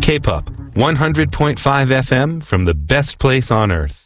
K-Pop 100.5 FM from the best place on earth.